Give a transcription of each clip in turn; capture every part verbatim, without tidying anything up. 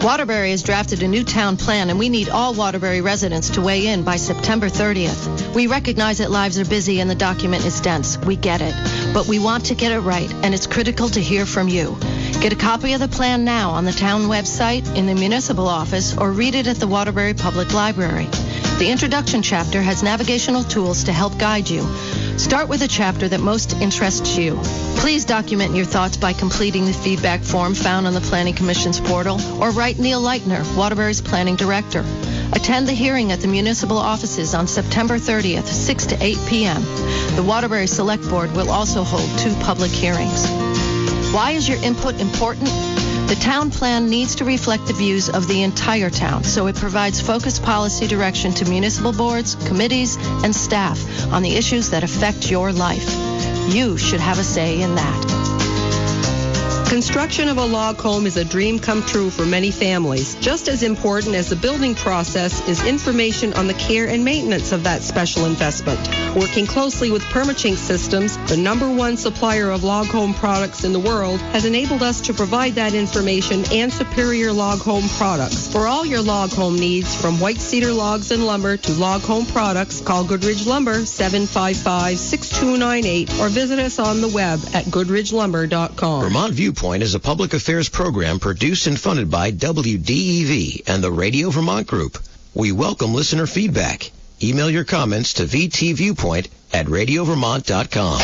Waterbury has drafted a new town plan, and we need all Waterbury residents to weigh in by September thirtieth. We recognize that lives are busy and the document is dense. We get it. But we want to get it right, and it's critical to hear from you. Get a copy of the plan now on the town website, in the municipal office, or read it at the Waterbury Public Library. The introduction chapter has navigational tools to help guide you. Start with a chapter that most interests you. Please document your thoughts by completing the feedback form found on the Planning Commission's portal, or write Neil Leitner, Waterbury's Planning Director. Attend the hearing at the municipal offices on September thirtieth, six to eight p.m. The Waterbury Select Board will also hold two public hearings. Why is your input important? The town plan needs to reflect the views of the entire town, so it provides focused policy direction to municipal boards, committees, and staff on the issues that affect your life. You should have a say in that. Construction of a log home is a dream come true for many families. Just as important as the building process is information on the care and maintenance of that special investment. Working closely with Permachink Systems, the number one supplier of log home products in the world, has enabled us to provide that information and superior log home products. For all your log home needs, from white cedar logs and lumber to log home products, call Goodridge Lumber seven five five, six two nine eight or visit us on the web at goodridge lumber dot com. Vermont Viewpoint is a public affairs program produced and funded by W D E V and the Radio Vermont Group. We welcome listener feedback. Email your comments to v t viewpoint at radio vermont dot com.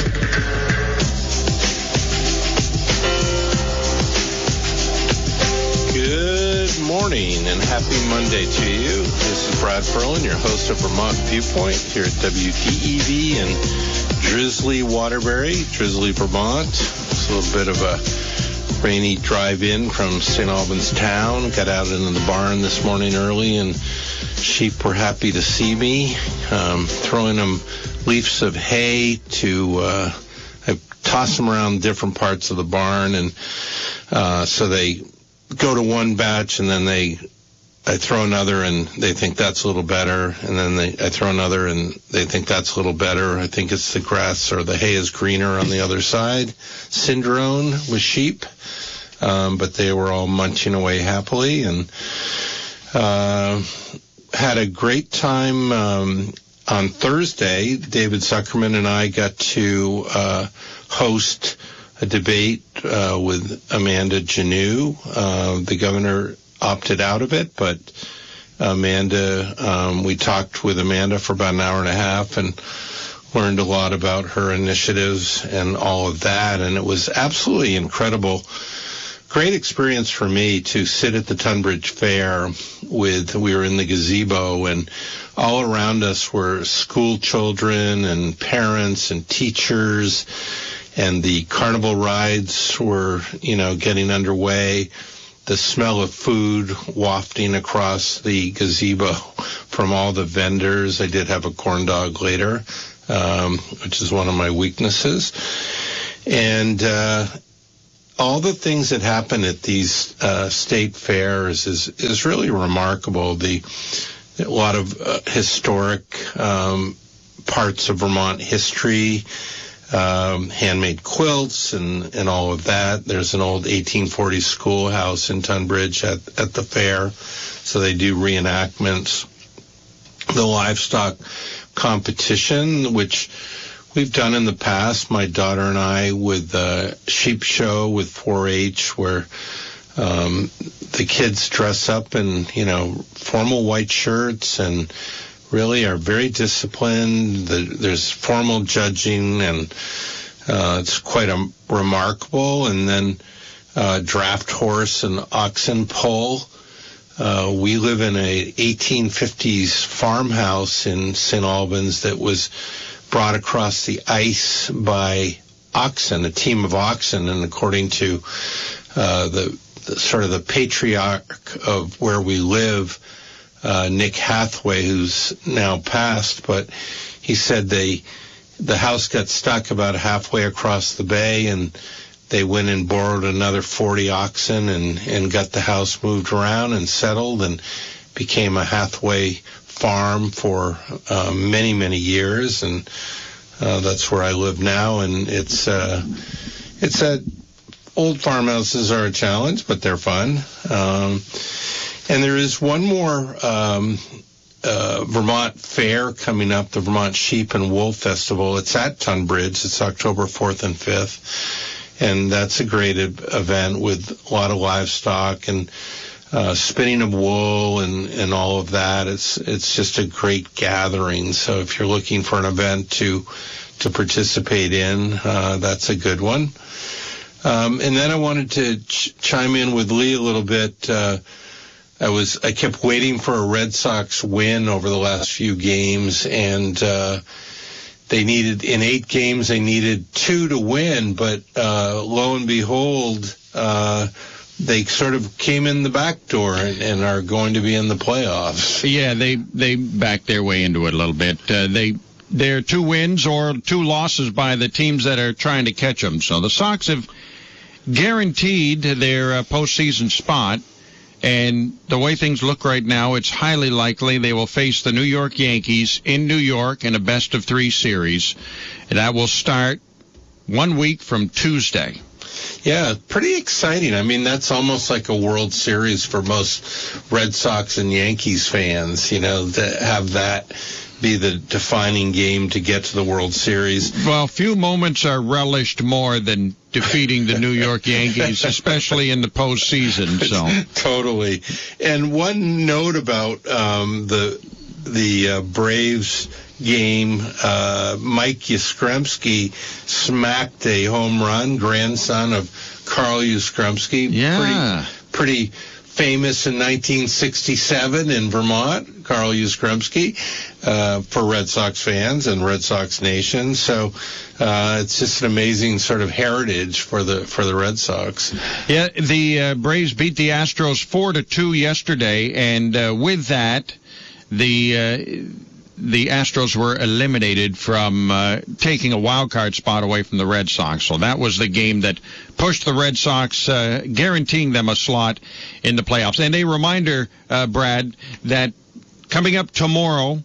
Good morning and happy Monday to you. This is Brad Ferlin, your host of Vermont Viewpoint here at W D E V in drizzly Waterbury, drizzly Vermont. It's a little bit of a rainy drive-in from Saint Albans town. Got out into the barn this morning early, and sheep were happy to see me. Um, throwing them leaves of hay to, uh, I toss them around different parts of the barn, and uh, so they go to one batch, and then they, I throw another, and they think that's a little better, and then they, I throw another, and they think that's a little better. I think it's the grass or the hay is greener on the other side syndrome with sheep. Um, but they were all munching away happily, and uh, had a great time. Um, on Thursday, David Zuckerman and I got to uh, host a debate uh, with Amanda Janoo. Uh, the governor opted out of it, but Amanda, um, we talked with Amanda for about an hour and a half and learned a lot about her initiatives and all of that, and it was absolutely incredible. Great experience for me to sit at the Tunbridge Fair with, we were in the gazebo, and all around us were school children and parents and teachers, and the carnival rides were, you know, getting underway. The smell of food wafting across the gazebo from all the vendors. I did have a corn dog later, um, which is one of my weaknesses. And, uh, all the things that happen at these uh, state fairs is is really remarkable. The a lot of uh, historic um, parts of Vermont history, um, handmade quilts, and and all of that. There's an old eighteen forties schoolhouse in Tunbridge at at the fair, so they do reenactments. The livestock competition, which we've done in the past, my daughter and I, with the sheep show with four H, where um, the kids dress up in, you know, formal white shirts and really are very disciplined. The, there's formal judging, and uh, it's quite a, remarkable. And then uh, draft horse and oxen pull. Uh, we live in a eighteen fifties farmhouse in Saint Albans that was brought across the ice by oxen, a team of oxen, and according to uh, the, the sort of the patriarch of where we live, uh, Nick Hathaway, who's now passed, but he said they the house got stuck about halfway across the bay, and they went and borrowed another forty oxen and, and got the house moved around and settled, and became a Hathaway farm for uh, many, many years, and uh, that's where I live now. And it's uh, it's a old farmhouses are a challenge, but they're fun. Um, and there is one more um, uh, Vermont fair coming up, the Vermont Sheep and Wool Festival. It's at Tunbridge. It's October fourth and fifth. And that's a great event with a lot of livestock and uh, spinning of wool and, and all of that. It's it's just a great gathering. So if you're looking for an event to to participate in, uh, that's a good one. Um, and then I wanted to ch- chime in with Lee a little bit. Uh, I was I kept waiting for a Red Sox win over the last few games, and uh, they needed in eight games they needed two to win, but uh, lo and behold, uh, they sort of came in the back door and, and are going to be in the playoffs. Yeah, they they backed their way into it a little bit. Uh, they they're two wins or two losses by the teams that are trying to catch them. So the Sox have guaranteed their uh, postseason spot. And the way things look right now, it's highly likely they will face the New York Yankees in New York in a best-of-three series. And that will start one week from Tuesday. Yeah, pretty exciting. I mean, that's almost like a World Series for most Red Sox and Yankees fans, you know, to have that be the defining game to get to the World Series. Well, few moments are relished more than defeating the New York Yankees, especially in the postseason. So totally. And one note about um, the the uh, Braves game, uh, Mike Yastrzemski smacked a home run, grandson of Carl Yastrzemski. Yeah. Pretty, pretty famous in nineteen sixty-seven in Vermont, Carl Yastrzemski, uh, for Red Sox fans and Red Sox Nation. So uh, it's just an amazing sort of heritage for the for the Red Sox. Yeah, the uh, Braves beat the Astros four to two yesterday, and uh, with that, the uh, the Astros were eliminated from uh, taking a wild card spot away from the Red Sox. So that was the game that pushed the Red Sox, uh, guaranteeing them a slot in the playoffs. And a reminder, uh, Brad, that coming up tomorrow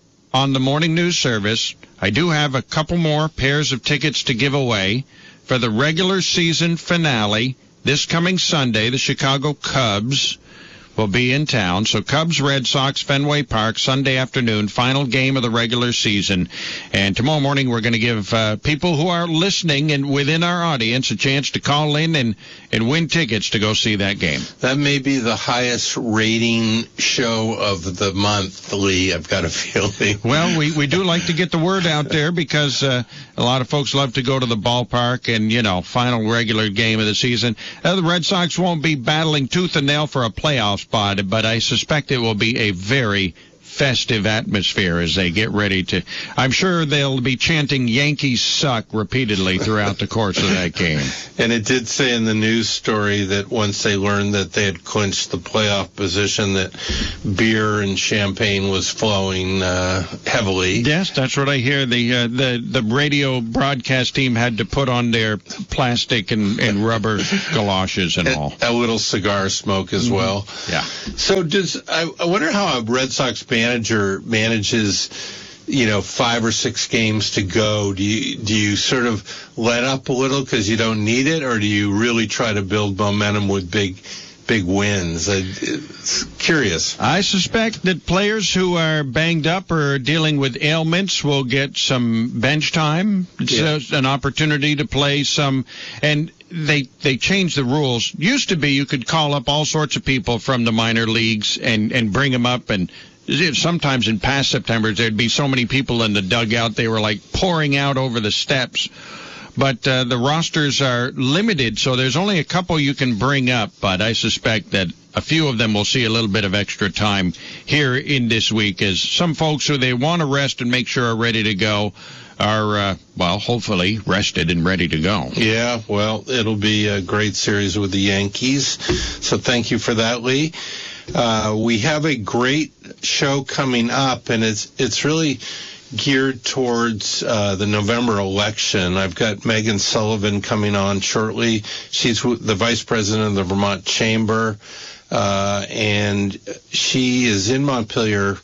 on the morning news service, I do have a couple more pairs of tickets to give away for the regular season finale this coming Sunday. The Chicago Cubs will be in town. So Cubs, Red Sox, Fenway Park, Sunday afternoon, final game of the regular season. And tomorrow morning we're going to give uh, people who are listening and within our audience a chance to call in and, and win tickets to go see that game. That may be the highest rating show of the month, Lee, I've got a feeling. Well, we, we do like to get the word out there because uh, a lot of folks love to go to the ballpark and, you know, final regular game of the season. Uh, the Red Sox won't be battling tooth and nail for a playoff spot, but I suspect it will be a very festive atmosphere as they get ready to. I'm sure they'll be chanting Yankees suck repeatedly throughout the course of that game. And it did say in the news story that once they learned that they had clinched the playoff position, that beer and champagne was flowing uh, heavily. Yes, that's what I hear. The uh, the the radio broadcast team had to put on their plastic and, and rubber galoshes and all. A, a little cigar smoke as well. Mm-hmm. Yeah. So does I, I wonder how a Red Sox manager manages, you know, five or six games to go. Do you do you sort of let up a little because you don't need it, or do you really try to build momentum with big big wins? I, it's curious. I suspect that players who are banged up or dealing with ailments will get some bench time. It's yeah. an opportunity to play some, and they they changed the rules. Used to be you could call up all sorts of people from the minor leagues and and bring them up, and sometimes in past Septembers there'd be so many people in the dugout they were like pouring out over the steps. But uh, the rosters are limited, so there's only a couple you can bring up, but I suspect that a few of them will see a little bit of extra time here in this week, as some folks who they want to rest and make sure are ready to go are, uh, well, hopefully rested and ready to go. Yeah, well, it'll be a great series with the Yankees, so thank you for that, Lee. Uh, we have a great show coming up, and it's it's really geared towards uh, the November election. I've got Megan Sullivan coming on shortly. She's the vice president of the Vermont Chamber, uh, and she is in Montpelier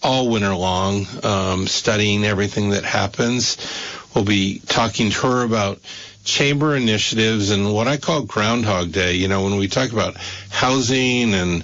all winter long, um, studying everything that happens. We'll be talking to her about chamber initiatives and what I call Groundhog Day. You know, when we talk about housing and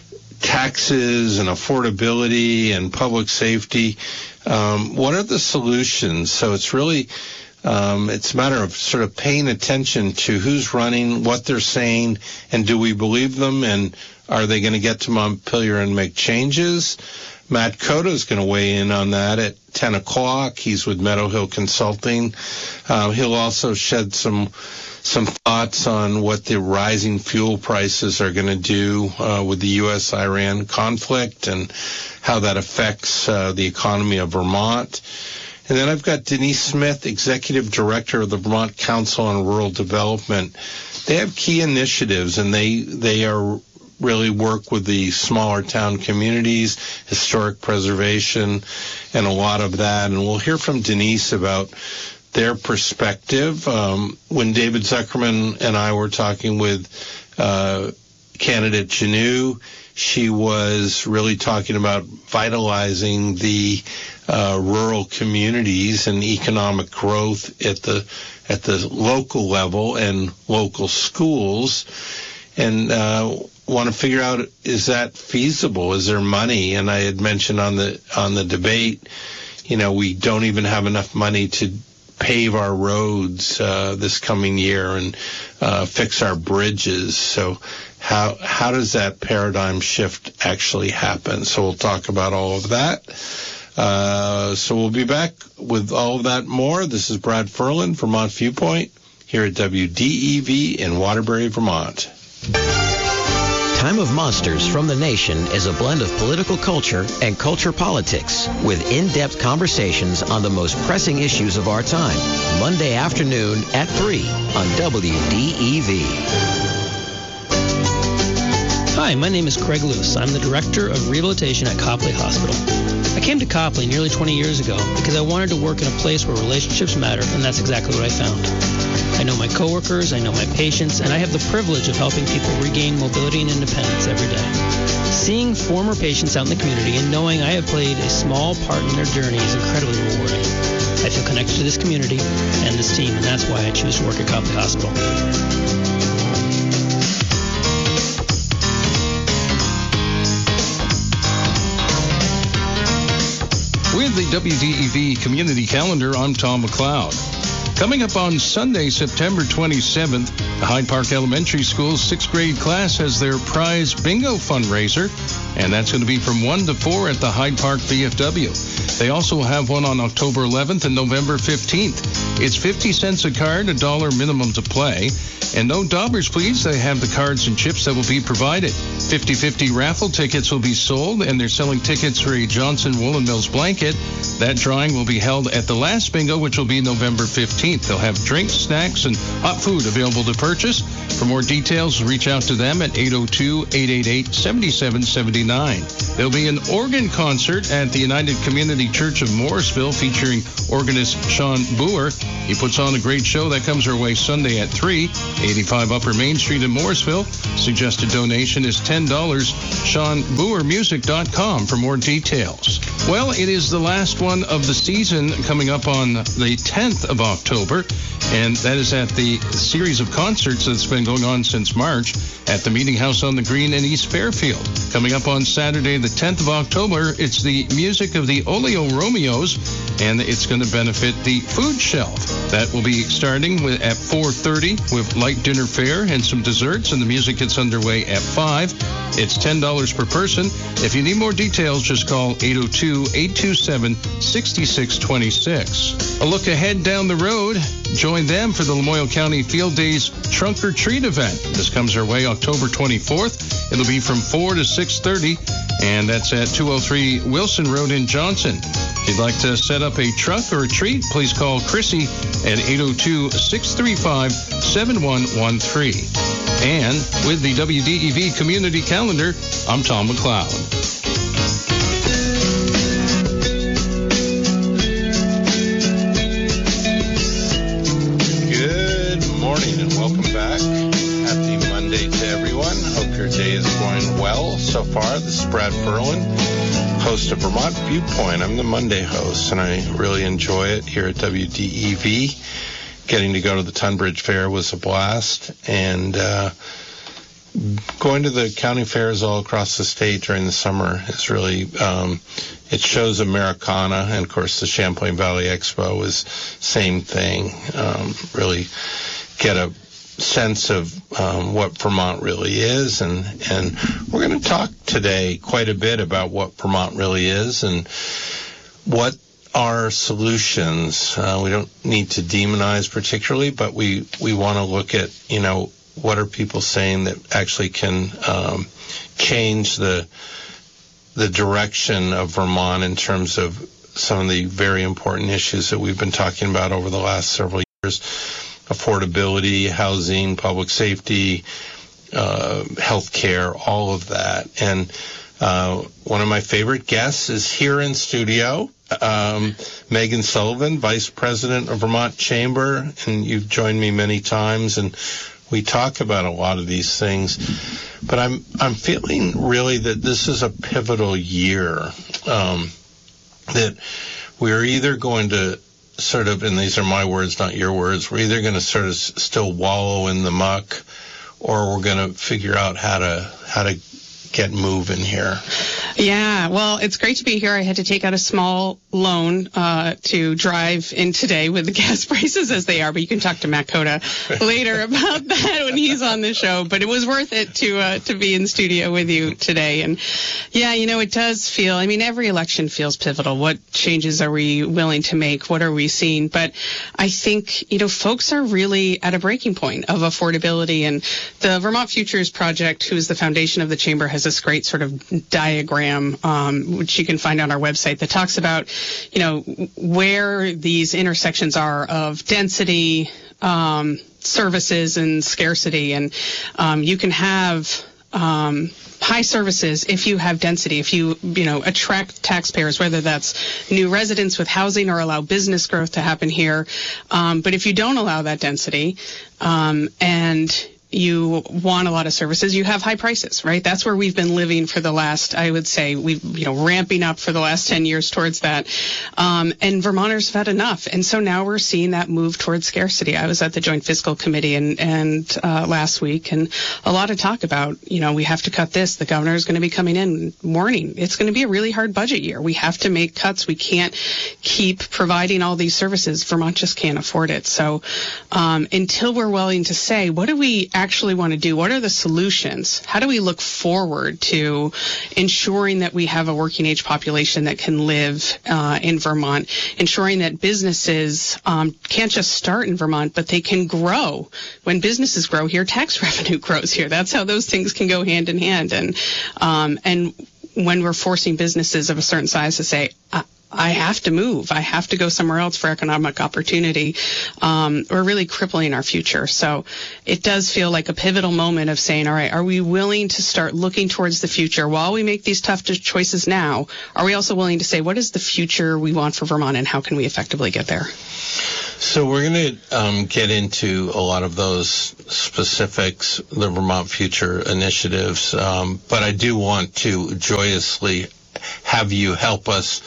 taxes and affordability and public safety, um, what are the solutions? So it's really, um, it's a matter of sort of paying attention to who's running, what they're saying, and do we believe them, and are they going to get to Montpelier and make changes? Matt Cota is going to weigh in on that at ten o'clock. He's with Meadow Hill Consulting. Uh, he'll also shed some some thoughts on what the rising fuel prices are going to do uh, with the U S Iran conflict and how that affects uh, the economy of Vermont. And then I've got Denise Smith, Executive Director of the Vermont Council on Rural Development. They have key initiatives, and they they are really work with the smaller town communities, historic preservation, and a lot of that. And we'll hear from Denise about their perspective. Um, when David Zuckerman and I were talking with uh, candidate Janu, she was really talking about vitalizing the uh, rural communities and economic growth at the at the local level and local schools. And uh, want to figure out, is that feasible? Is there money? And I had mentioned on the on the debate, you know, we don't even have enough money to pave our roads uh, this coming year and uh, fix our bridges. So how how does that paradigm shift actually happen? So we'll talk about all of that. Uh, so we'll be back with all of that more. This is Brad Ferland, Vermont Viewpoint, here at W D E V in Waterbury, Vermont. Time of Monsters from the Nation is a blend of political culture and culture politics with in-depth conversations on the most pressing issues of our time. Monday afternoon at three on W D E V. Hi, my name is Craig Luce. I'm the Director of Rehabilitation at Copley Hospital. I came to Copley nearly twenty years ago because I wanted to work in a place where relationships matter, and that's exactly what I found. I know my coworkers, I know my patients, and I have the privilege of helping people regain mobility and independence every day. Seeing former patients out in the community and knowing I have played a small part in their journey is incredibly rewarding. I feel connected to this community and this team, and that's why I choose to work at Copley Hospital. With the W D E V Community Calendar, I'm Tom McLeod. Coming up on Sunday, September twenty-seventh, the Hyde Park Elementary School's sixth grade class has their prize bingo fundraiser, and that's going to be from one to four at the Hyde Park V F W. They also will have one on October eleventh and November fifteenth. It's fifty cents a card, a dollar minimum to play. And no daubers, please. They have the cards and chips that will be provided. fifty-fifty raffle tickets will be sold, and they're selling tickets for a Johnson Woolen Mills blanket. That drawing will be held at the last bingo, which will be November fifteenth. They'll have drinks, snacks, and hot food available to purchase. For more details, reach out to them at eight oh two, eight eight eight, seven seven seven nine. There'll be an organ concert at the United Community Church of Morrisville featuring organist Sean Boer. He puts on a great show that comes our way Sunday at three, eighty-five Upper Main Street in Morrisville. Suggested donation is ten dollars. Sean Boer Music dot com for more details. Well, it is the last one of the season coming up on the tenth of October, and that is at the series of concerts that's been going on since March at the Meeting House on the Green in East Fairfield. Coming up on Saturday, the tenth of October, it's the music of the Oleo Romeos, and it's going to benefit the food shelf. That will be starting with, at four thirty with light dinner fare and some desserts, and the music gets underway at five. It's ten dollars per person. If you need more details, just call eight oh two, eight two seven, six six two six. A look ahead down the road, join them for the Lamoille County Field Days Trunk or Treat event. This comes our way October twenty-fourth. It'll be from four to six thirty, and that's at two oh three Wilson Road in Johnson. If you'd like to set up a truck or a treat, please call Chrissy at eight oh two, six three five, seven one one three. And with the W D E V Community Calendar, I'm Tom McLeod. Good morning and welcome back. Happy Monday to everyone. Hope your day is going well so far. This is Brad Berlin, host of Vermont Viewpoint. I'm the Monday host, and I really enjoy it here at W D E V. Getting to go to the Tunbridge Fair was a blast, and uh, going to the county fairs all across the state during the summer is really, um, it shows Americana, and of course the Champlain Valley Expo is same thing. Um, really get a sense of um, what Vermont really is, and, and we're going to talk today quite a bit about what Vermont really is and what are solutions. Uh, we don't need to demonize particularly, but we, we want to look at, you know, what are people saying that actually can um, change the the direction of Vermont in terms of some of the very important issues that we've been talking about over the last several years: affordability, housing, public safety, uh, health care, all of that. And uh, one of my favorite guests is here in studio, um, Megan Sullivan, Vice President of Vermont Chamber, and you've joined me many times, and we talk about a lot of these things, but I'm I'm feeling really that this is a pivotal year, um, that we're either going to sort of, and these are my words, not your words, we're either going to sort of still wallow in the muck, or we're going to figure out how to how to get moving here. Yeah, well, it's great to be here. I had to take out a small loan uh, to drive in today with the gas prices as they are, but you can talk to Matt Cota later about that when he's on the show. But it was worth it to uh, to be in studio with you today. And yeah, you know, it does feel, I mean, every election feels pivotal. What changes are we willing to make? What are we seeing? But I think, you know, folks are really at a breaking point of affordability. And the Vermont Futures Project, who is the foundation of the Chamber, has this great sort of diagram, um, which you can find on our website, that talks about, you know, where these intersections are of density, um, services, and scarcity. And um, you can have um, high services if you have density, if you, you know, attract taxpayers, whether that's new residents with housing or allow business growth to happen here. Um, but if you don't allow that density, um, and you want a lot of services, you have high prices, right? That's where we've been living for the last, I would say, we've, you know, ramping up for the last ten years towards that. Um, and Vermonters have had enough. And so now we're seeing that move towards scarcity. I was at the Joint Fiscal Committee and, and uh, last week, and a lot of talk about, you know, we have to cut this. The governor is going to be coming in warning it's going to be a really hard budget year. We have to make cuts. We can't keep providing all these services. Vermont just can't afford it. So um, until we're willing to say, what do we actually want to do? What are the solutions? How do we look forward to ensuring that we have a working age population that can live uh, in Vermont, ensuring that businesses um, can't just start in Vermont, but they can grow. When businesses grow here, tax revenue grows here. That's how those things can go hand in hand. And um, and when we're forcing businesses of a certain size to say, uh, I have to move. I have to go somewhere else for economic opportunity. Um, we're really crippling our future. So it does feel like a pivotal moment of saying, all right, are we willing to start looking towards the future while we make these tough choices now? Are we also willing to say, what is the future we want for Vermont, and how can we effectively get there? So we're going to um, get into a lot of those specifics, the Vermont Future initiatives, um, but I do want to joyously have you help us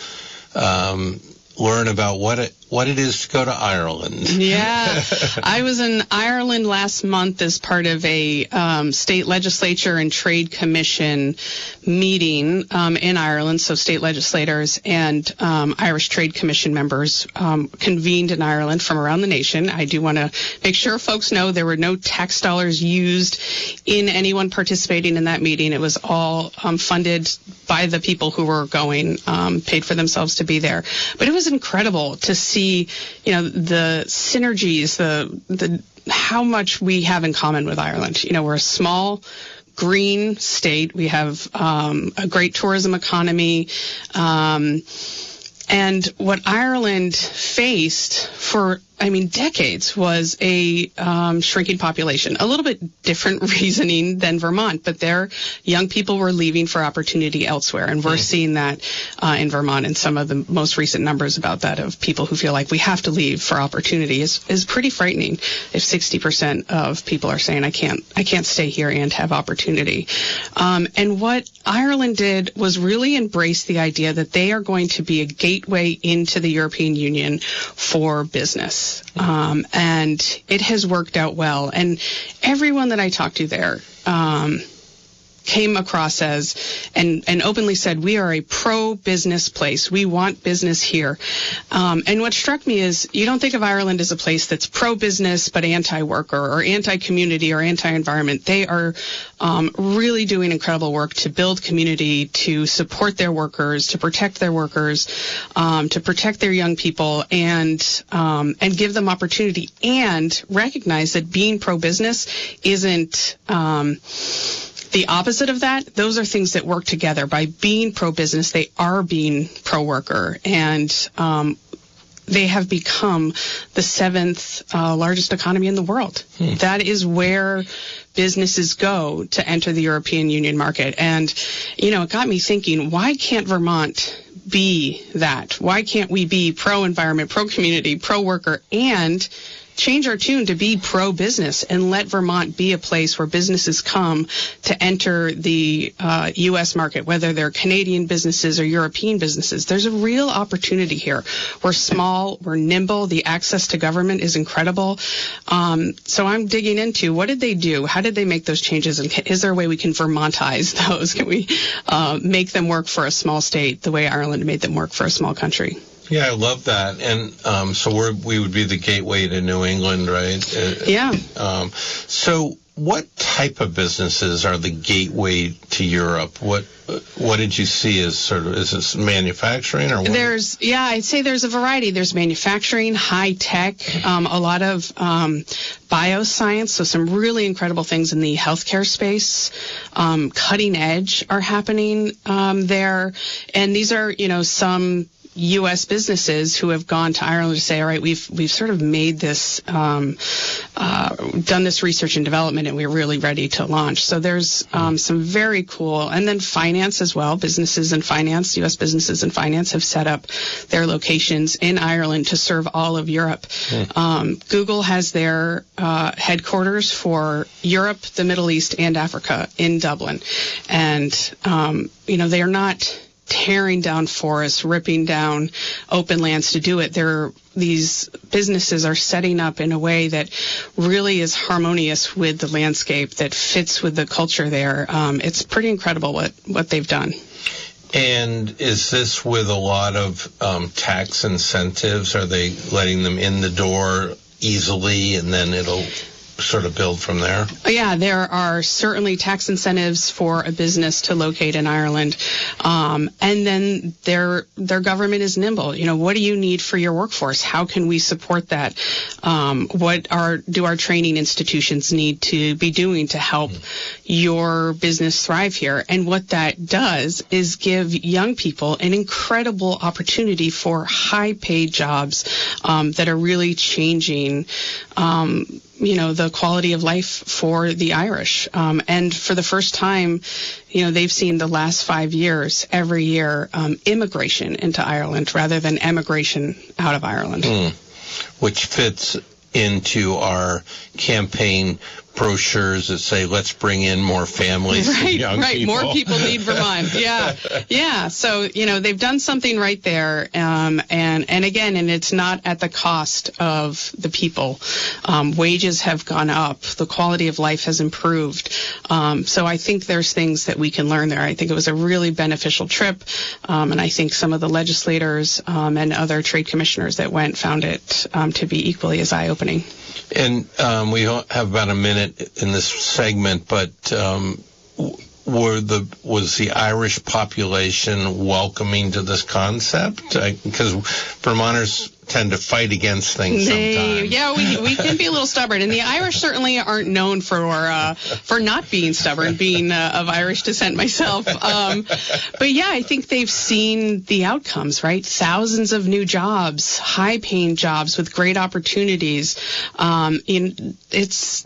Um, learn about what it what it is to go to Ireland. Yeah, I was in Ireland last month as part of a um, state legislature and trade commission meeting um, in Ireland. So state legislators and um, Irish Trade Commission members um, convened in Ireland from around the nation. I do want to make sure folks know there were no tax dollars used in anyone participating in that meeting. It was all um, funded by the people who were going, um, paid for themselves to be there. But it was incredible to see, you know, the synergies, the the how much we have in common with Ireland. You know, we're a small, green state. We have um, a great tourism economy. Um, and what Ireland faced for I mean, decades was a um, shrinking population. A little bit different reasoning than Vermont, but their young people were leaving for opportunity elsewhere, and we're mm. seeing that uh, in Vermont. And some of the most recent numbers about that of people who feel like we have to leave for opportunity is, is pretty frightening. If sixty percent of people are saying I can't I can't stay here and have opportunity. Um, and what Ireland did was really embrace the idea that they are going to be a gateway into the European Union for business. Um, and it has worked out well. And everyone that I talked to there um, came across as and, and openly said, we are a pro-business place. We want business here. Um, and what struck me is you don't think of Ireland as a place that's pro-business but anti-worker or anti-community or anti-environment. They are um, really doing incredible work to build community, to support their workers, to protect their workers, um, to protect their young people, and um, and give them opportunity, and recognize that being pro-business isn't um, the opposite of that. Those are things that work together. By being pro-business, they are being pro-worker, and um, they have become the seventh uh, largest economy in the world. Hmm. That is where businesses go to enter the European Union market. And, you know, it got me thinking, why can't Vermont be that? Why can't we be pro-environment, pro-community, pro-worker, and change our tune to be pro-business and let Vermont be a place where businesses come to enter the uh, U S market, whether they're Canadian businesses or European businesses. There's a real opportunity here. We're small, we're nimble, the access to government is incredible. Um, so I'm digging into what did they do? How did they make those changes? And is there a way we can Vermontize those? Can we uh, make them work for a small state the way Ireland made them work for a small country? Yeah, I love that. And um, so we're, we would be the gateway to New England, right? Yeah. Um, so what type of businesses are the gateway to Europe? What what did you see as sort of, is this manufacturing or what? There's, yeah, I'd say there's a variety. There's manufacturing, high tech, um, a lot of um, bioscience, so some really incredible things in the healthcare space. Um, cutting edge are happening um, there. And these are, you know, some U S businesses who have gone to Ireland to say, all right, we've we've sort of made this, um, uh, done this research and development, and we're really ready to launch. So there's um, some very cool, and then finance as well. Businesses in finance, U S businesses in finance have set up their locations in Ireland to serve all of Europe. Mm. Um, Google has their uh, headquarters for Europe, the Middle East, and Africa in Dublin, and um, you know they are not tearing down forests, ripping down open lands to do it. They're, these businesses are setting up in a way that really is harmonious with the landscape, that fits with the culture there. Um, it's pretty incredible what, what they've done. And is this with a lot of um, tax incentives? Are they letting them in the door easily, and then it'll sort of build from there? Yeah, there are certainly tax incentives for a business to locate in Ireland. Um, and then their their government is nimble. You know, what do you need for your workforce? How can we support that? Um, what are do our training institutions need to be doing to help your business thrive here? And what that does is give young people an incredible opportunity for high-paid jobs um, that are really changing um, you know, the quality of life for the Irish. Um, and for the first time, you know, they've seen the last five years, every year, um, immigration into Ireland rather than emigration out of Ireland. Mm. Which fits into our campaign brochures that say, let's bring in more families right, and young right. people. More people need Vermont. Yeah. Yeah. So, you know, they've done something right there. Um, and, and again, and it's not at the cost of the people. Um, wages have gone up. The quality of life has improved. Um, so I think there's things that we can learn there. I think it was a really beneficial trip. Um, and I think some of the legislators um, and other trade commissioners that went found it um, to be equally as eye-opening. And um, we have about a minute in this segment, but um, were the was the Irish population welcoming to this concept? Because Vermonters tend to fight against things they, sometimes. Yeah, we we can be a little stubborn, and the Irish certainly aren't known for uh, for not being stubborn. Being uh, of Irish descent myself, um, but yeah, I think they've seen the outcomes. Right, thousands of new jobs, high-paying jobs with great opportunities. Um, in it's.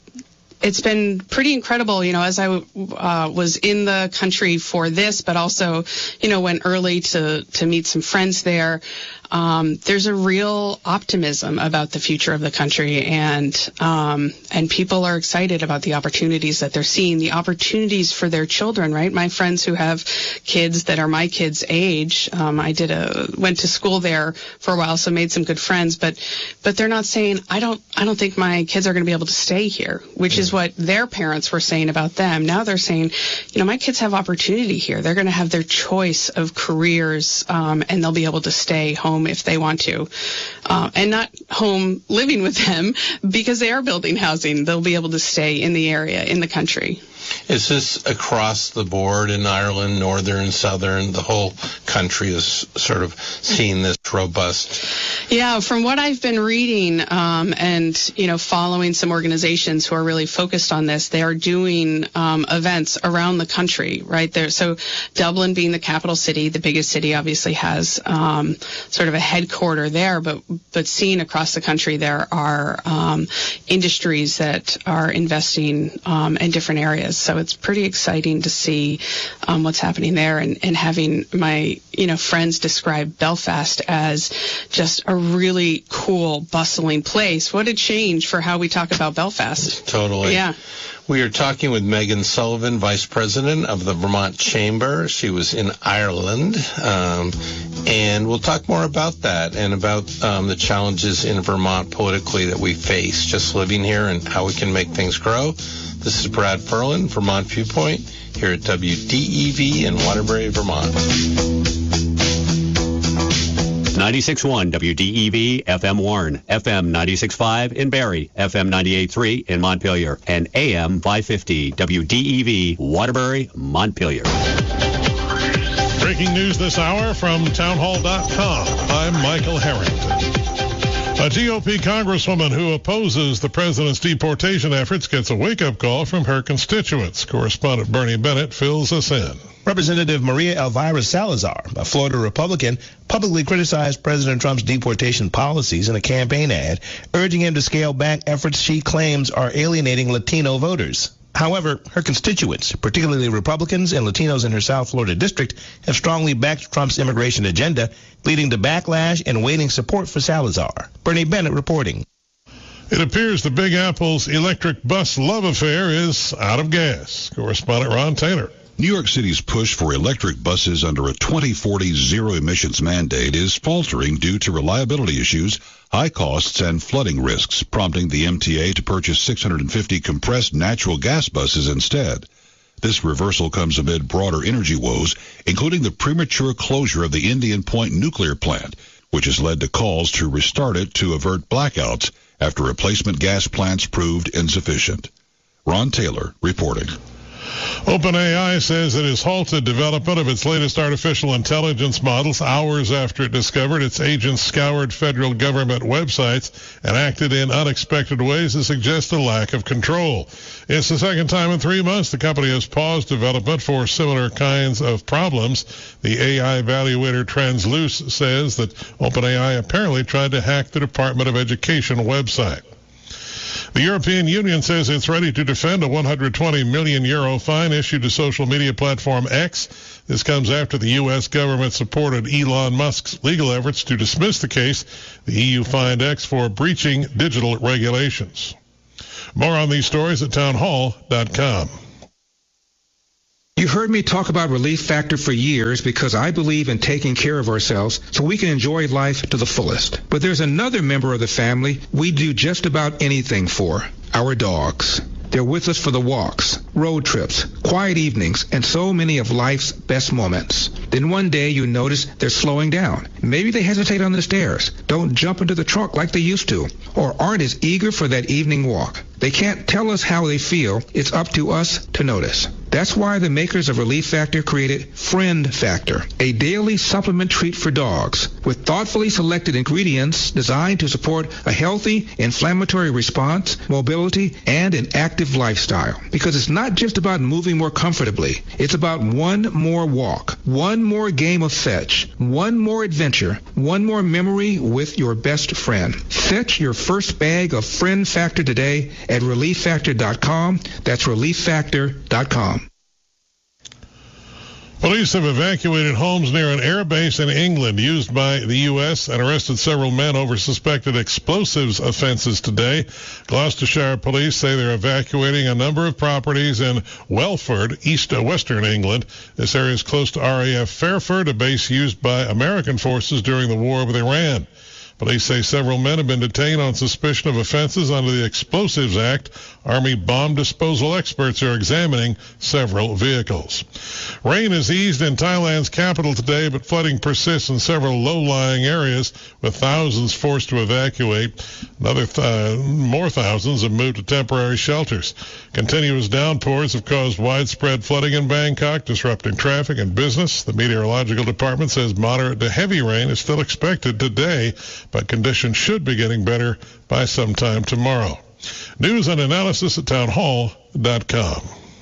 It's been pretty incredible, you know, as I uh, was in the country for this, but also, you know, went early to, to meet some friends there. Um, there's a real optimism about the future of the country, and um, and people are excited about the opportunities that they're seeing, the opportunities for their children, right? My friends who have kids that are my kids' age, um, I did a went to school there for a while, so made some good friends, but but they're not saying, I don't I don't think my kids are going to be able to stay here, which is what their parents were saying about them. Now they're saying, you know, my kids have opportunity here. They're going to have their choice of careers, um, and they'll be able to stay home if they want to, uh, and not home living with them because they are building housing. They'll be able to stay in the area, in the country. Is this across the board in Ireland, northern, southern? The whole country is sort of seeing this robust? Yeah, from what I've been reading um, and, you know, following some organizations who are really focused on this, they are doing um, events around the country, right there. So Dublin being the capital city, the biggest city obviously has um, sort of a headquarter there, but but seeing across the country there are um, industries that are investing um, in different areas. So it's pretty exciting to see um, what's happening there, and, and having my, you know, friends describe Belfast as just a really cool, bustling place. What a change for how we talk about Belfast. Totally. Yeah. We are talking with Megan Sullivan, Vice President of the Vermont Chamber. She was in Ireland, um, and we'll talk more about that and about um, the challenges in Vermont politically that we face just living here and how we can make things grow. This is Brad Ferlin, Vermont Viewpoint, here at W D E V in Waterbury, Vermont. ninety-six point one W D E V F M Warren, F M ninety-six point five in Barrie, F M ninety-eight point three in Montpelier, and A M five fifty W D E V Waterbury, Montpelier. Breaking news this hour from townhall dot com. I'm Michael Harrington. A G O P congresswoman who opposes the president's deportation efforts gets a wake-up call from her constituents. Correspondent Bernie Bennett fills us in. Representative Maria Elvira Salazar, a Florida Republican, publicly criticized President Trump's deportation policies in a campaign ad, urging him to scale back efforts she claims are alienating Latino voters. However, her constituents, particularly Republicans and Latinos in her South Florida district, have strongly backed Trump's immigration agenda, leading to backlash and waning support for Salazar. Bernie Bennett reporting. It appears the Big Apple's electric bus love affair is out of gas. Correspondent Ron Taylor. New York City's push for electric buses under a twenty forty zero-emissions mandate is faltering due to reliability issues, high costs, and flooding risks, prompting the M T A to purchase six hundred fifty compressed natural gas buses instead. This reversal comes amid broader energy woes, including the premature closure of the Indian Point nuclear plant, which has led to calls to restart it to avert blackouts after replacement gas plants proved insufficient. Ron Taylor reporting. OpenAI says it has halted development of its latest artificial intelligence models hours after it discovered its agents scoured federal government websites and acted in unexpected ways that suggest a lack of control. It's the second time in three months the company has paused development for similar kinds of problems. The A I evaluator Transluce says that OpenAI apparently tried to hack the Department of Education website. The European Union says it's ready to defend a one hundred twenty million euro fine issued to social media platform X. This comes after the U S government supported Elon Musk's legal efforts to dismiss the case. The E U fined X for breaching digital regulations. More on these stories at townhall dot com. You've heard me talk about Relief Factor for years because I believe in taking care of ourselves so we can enjoy life to the fullest. But there's another member of the family we do just about anything for, our dogs. They're with us for the walks, road trips, quiet evenings, and so many of life's best moments. Then one day you notice they're slowing down. Maybe they hesitate on the stairs, don't jump into the trunk like they used to, or aren't as eager for that evening walk. They can't tell us how they feel. It's up to us to notice. That's why the makers of Relief Factor created Friend Factor, a daily supplement treat for dogs with thoughtfully selected ingredients designed to support a healthy inflammatory response, mobility, and an active lifestyle. Because it's not just about moving more comfortably. It's about one more walk, one more game of fetch, one more adventure, one more memory with your best friend. Fetch your first bag of Friend Factor today at relief factor dot com. That's relief factor dot com. Police have evacuated homes near an air base in England used by the U S and arrested several men over suspected explosives offenses today. Gloucestershire police say they're evacuating a number of properties in Welford, east uh, western England. This area is close to R A F Fairford, a base used by American forces during the war with Iran. Police say several men have been detained on suspicion of offenses under the Explosives Act. Army bomb disposal experts are examining several vehicles. Rain has eased in Thailand's capital today, but flooding persists in several low-lying areas, with thousands forced to evacuate. Another th- more thousands have moved to temporary shelters. Continuous downpours have caused widespread flooding in Bangkok, disrupting traffic and business. The meteorological department says moderate to heavy rain is still expected today, but conditions should be getting better by sometime tomorrow. News and analysis at town hall dot com.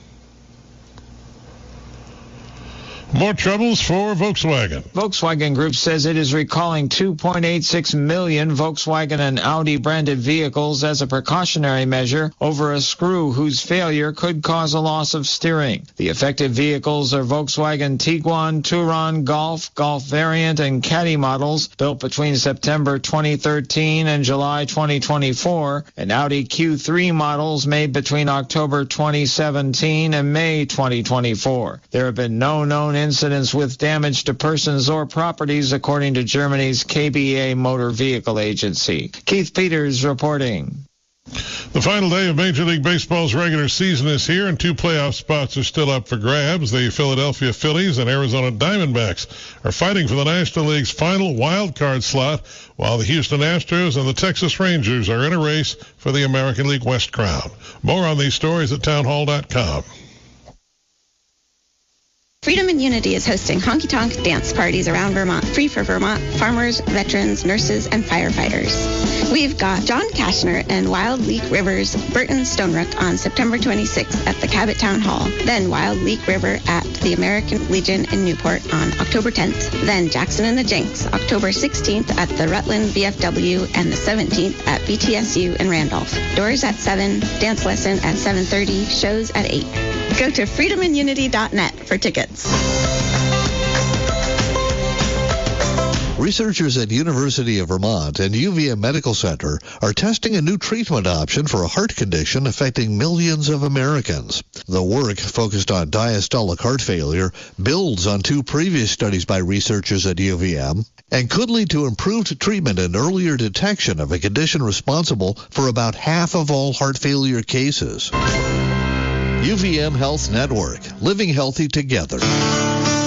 More troubles for Volkswagen. Volkswagen Group says it is recalling two point eight six million Volkswagen and Audi branded vehicles as a precautionary measure over a screw whose failure could cause a loss of steering. The affected vehicles are Volkswagen Tiguan, Touran, Golf, Golf Variant, and Caddy models built between September twenty thirteen and July twenty twenty-four, and Audi Q three models made between October twenty seventeen and May twenty twenty-four. There have been no known incidents with damage to persons or properties, according to Germany's K B A Motor Vehicle Agency. Keith Peters reporting. The final day of Major League Baseball's regular season is here, and two playoff spots are still up for grabs. The Philadelphia Phillies and Arizona Diamondbacks are fighting for the National League's final wild card slot, while the Houston Astros and the Texas Rangers are in a race for the American League West crown. More on these stories at town hall dot com. Freedom and Unity is hosting honky-tonk dance parties around Vermont, free for Vermont farmers, veterans, nurses, and firefighters. We've got John Kashner and Wild Leak River's Burton Stonerook on September twenty-sixth at the Cabot Town Hall. Then Wild Leak River at the American Legion in Newport on October tenth. Then Jackson and the Jinx, October sixteenth at the Rutland V F W and the seventeenth at B T S U in Randolph. Doors at seven, dance lesson at seven thirty, shows at eight. Go to freedom and unity dot net for tickets. Researchers at University of Vermont and U V M Medical Center are testing a new treatment option for a heart condition affecting millions of Americans. The work, focused on diastolic heart failure, builds on two previous studies by researchers at U V M and could lead to improved treatment and earlier detection of a condition responsible for about half of all heart failure cases. U V M Health Network, living healthy together.